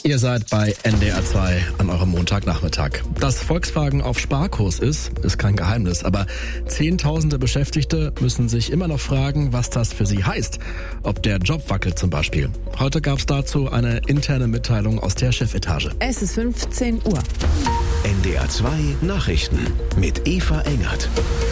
Ihr seid bei NDR 2 an eurem Montagnachmittag. Dass Volkswagen auf Sparkurs ist kein Geheimnis. Aber Zehntausende Beschäftigte müssen sich immer noch fragen, was das für sie heißt. Ob der Job wackelt zum Beispiel. Heute gab es dazu eine interne Mitteilung aus der Chefetage. Es ist 15 Uhr. NDR 2 Nachrichten mit Eva Engert.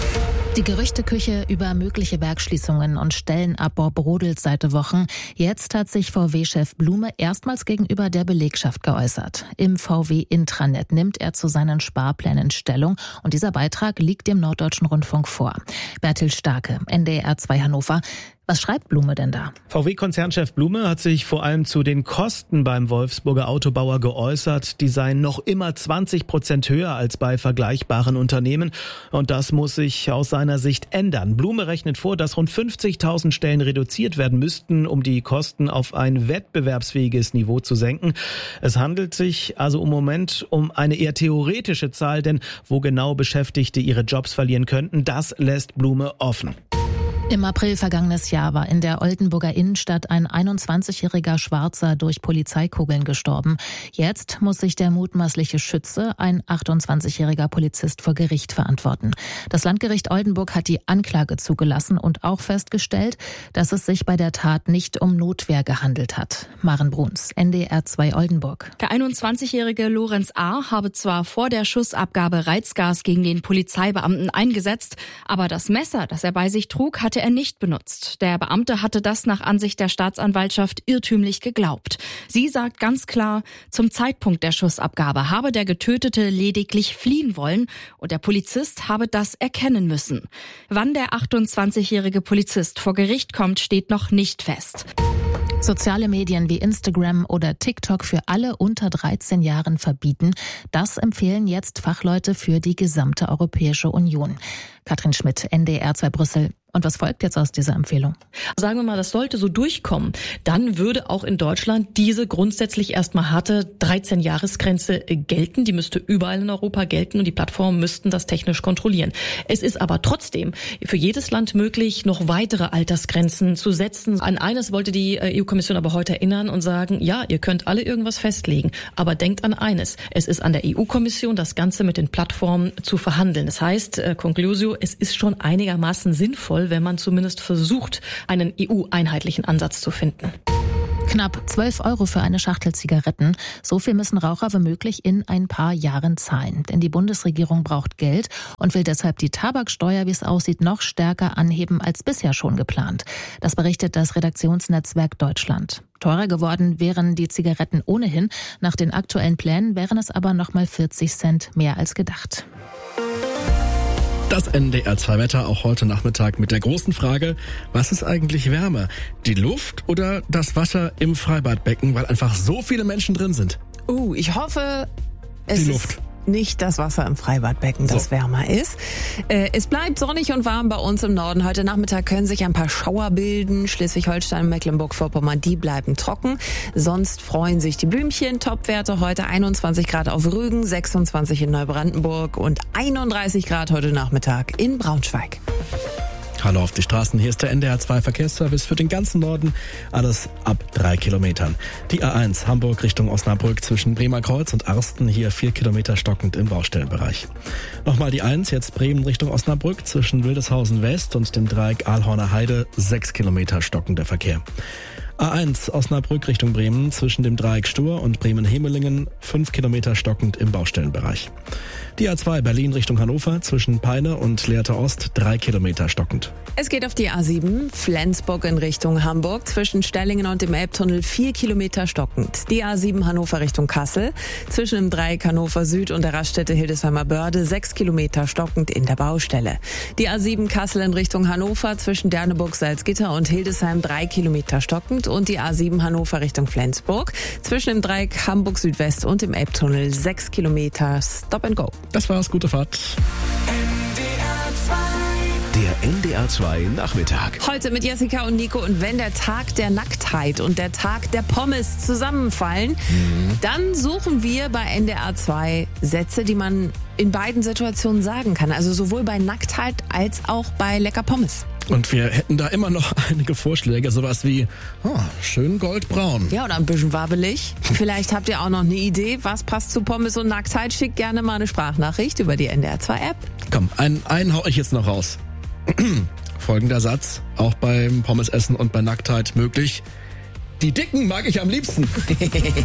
Die Gerüchteküche über mögliche Werksschließungen und Stellenabbau brodelt seit Wochen. Jetzt hat sich VW-Chef Blume erstmals gegenüber der Belegschaft geäußert. Im VW-Intranet nimmt er zu seinen Sparplänen Stellung und dieser Beitrag liegt dem Norddeutschen Rundfunk vor. Bertil Starke, NDR 2 Hannover. Was schreibt Blume denn da? VW-Konzernchef Blume hat sich vor allem zu den Kosten beim Wolfsburger Autobauer geäußert. Die seien noch immer 20% höher als bei vergleichbaren Unternehmen. Und das muss sich aus seiner Sicht ändern. Blume rechnet vor, dass rund 50.000 Stellen reduziert werden müssten, um die Kosten auf ein wettbewerbsfähiges Niveau zu senken. Es handelt sich also im Moment um eine eher theoretische Zahl, denn wo genau Beschäftigte ihre Jobs verlieren könnten, das lässt Blume offen. Im April vergangenes Jahr war in der Oldenburger Innenstadt ein 21-jähriger Schwarzer durch Polizeikugeln gestorben. Jetzt muss sich der mutmaßliche Schütze, ein 28-jähriger Polizist, vor Gericht verantworten. Das Landgericht Oldenburg hat die Anklage zugelassen und auch festgestellt, dass es sich bei der Tat nicht um Notwehr gehandelt hat. Maren Bruns, NDR 2 Oldenburg. Der 21-jährige Lorenz A. habe zwar vor der Schussabgabe Reizgas gegen den Polizeibeamten eingesetzt, aber das Messer, das er bei sich trug, hatte er nicht benutzt. Der Beamte hatte das nach Ansicht der Staatsanwaltschaft irrtümlich geglaubt. Sie sagt ganz klar, zum Zeitpunkt der Schussabgabe habe der Getötete lediglich fliehen wollen und der Polizist habe das erkennen müssen. Wann der 28-jährige Polizist vor Gericht kommt, steht noch nicht fest. Soziale Medien wie Instagram oder TikTok für alle unter 13 Jahren verbieten. Das empfehlen jetzt Fachleute für die gesamte Europäische Union. Katrin Schmidt, NDR 2 Brüssel. Und was folgt jetzt aus dieser Empfehlung? Sagen wir mal, das sollte so durchkommen. Dann würde auch in Deutschland diese grundsätzlich erstmal harte 13-Jahres-Grenze gelten. Die müsste überall in Europa gelten und die Plattformen müssten das technisch kontrollieren. Es ist aber trotzdem für jedes Land möglich, noch weitere Altersgrenzen zu setzen. An eines wollte die EU-Kommission aber heute erinnern und sagen, ja, ihr könnt alle irgendwas festlegen. Aber denkt an eines. Es ist an der EU-Kommission, das Ganze mit den Plattformen zu verhandeln. Das heißt, Conclusio, es ist schon einigermaßen sinnvoll, wenn man zumindest versucht, einen EU-einheitlichen Ansatz zu finden. Knapp 12 € für eine Schachtel Zigaretten. So viel müssen Raucher womöglich in ein paar Jahren zahlen. Denn die Bundesregierung braucht Geld und will deshalb die Tabaksteuer, wie es aussieht, noch stärker anheben als bisher schon geplant. Das berichtet das Redaktionsnetzwerk Deutschland. Teurer geworden wären die Zigaretten ohnehin. Nach den aktuellen Plänen wären es aber noch mal 40 Cent mehr als gedacht. Das NDR 2 Wetter auch heute Nachmittag mit der großen Frage, was ist eigentlich wärmer? Die Luft oder das Wasser im Freibadbecken, weil einfach so viele Menschen drin sind? Ich hoffe, es Die ist Luft. nicht das Wasser im Freibadbecken, das wärmer ist. Es bleibt sonnig und warm bei uns im Norden. Heute Nachmittag können sich ein paar Schauer bilden. Schleswig-Holstein und Mecklenburg-Vorpommern, die bleiben trocken. Sonst freuen sich die Blümchen. Topwerte heute 21 Grad auf Rügen, 26 in Neubrandenburg und 31 Grad heute Nachmittag in Braunschweig. Hallo auf die Straßen, hier ist der NDR 2 Verkehrsservice für den ganzen Norden. Alles ab 3 Kilometern. Die A1 Hamburg Richtung Osnabrück zwischen Bremer Kreuz und Arsten, hier 4 Kilometer stockend im Baustellenbereich. Nochmal die 1, jetzt Bremen Richtung Osnabrück zwischen Wildeshausen West und dem Dreieck Aalhorner Heide, 6 Kilometer stockender Verkehr. A1 Osnabrück Richtung Bremen zwischen dem Dreieck Stur und Bremen-Hemelingen, 5 Kilometer stockend im Baustellenbereich. Die A2 Berlin Richtung Hannover zwischen Peine und Lehrte Ost, 3 Kilometer stockend. Es geht auf die A7 Flensburg in Richtung Hamburg zwischen Stellingen und dem Elbtunnel 4 Kilometer stockend. Die A7 Hannover Richtung Kassel zwischen dem Dreieck Hannover Süd und der Raststätte Hildesheimer Börde 6 Kilometer stockend in der Baustelle. Die A7 Kassel in Richtung Hannover zwischen Derneburg, Salzgitter und Hildesheim 3 Kilometer stockend und die A7 Hannover Richtung Flensburg zwischen dem Dreieck Hamburg Südwest und dem Elbtunnel 6 Kilometer Stop and Go. Das war's, gute Fahrt. Der NDR 2 Nachmittag. Heute mit Jessica und Nico, und wenn der Tag der Nacktheit und der Tag der Pommes zusammenfallen, dann suchen wir bei NDR 2 Sätze, die man in beiden Situationen sagen kann. Also sowohl bei Nacktheit als auch bei lecker Pommes. Und wir hätten da immer noch einige Vorschläge, sowas wie schön goldbraun. Ja, oder ein bisschen wabbelig. Vielleicht habt ihr auch noch eine Idee, was passt zu Pommes und Nacktheit. Schickt gerne mal eine Sprachnachricht über die NDR 2 App. Komm, einen hau ich jetzt noch raus. Folgender Satz, auch beim Pommesessen und bei Nacktheit möglich. Die Dicken mag ich am liebsten.